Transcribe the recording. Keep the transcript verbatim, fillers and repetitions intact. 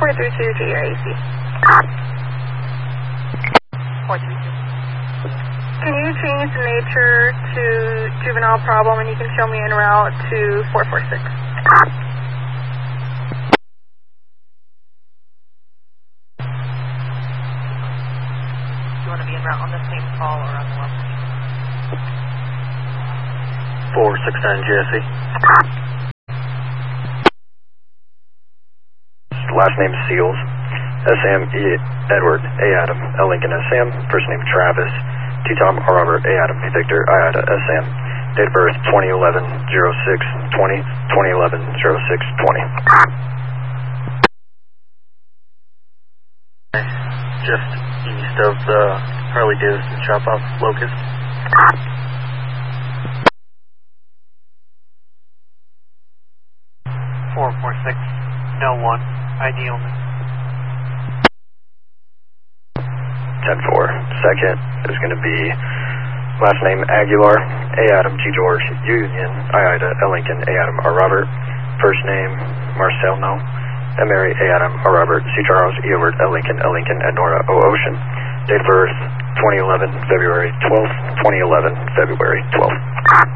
four three two to your A C. four three two. Can you change the nature to juvenile problem and you can show me en route to four four six? Do you want to be en route on the same call or on the left? four six nine J S E. Last name Seals. S M E Edward, A Adam, L Lincoln S M. First name Travis. T Tom R Robert, A Adam, A Victor, I Ida, S M. Date of birth twenty eleven oh six twenty, twenty eleven oh six twenty. Just east of the Harley Davidson shop off Locust. four four six, no one, ideal. ten four. Second is going to be last name Aguilar, A Adam, G George, Union, I Ida, L Lincoln, A Adam, R Robert. First name Marcel, no. M Mary, A Adam, R Robert, C Charles, E Edward, L Lincoln, L Lincoln, and Nora, O Ocean. Date of birth twenty eleven, February twelfth, twenty eleven, February twelfth.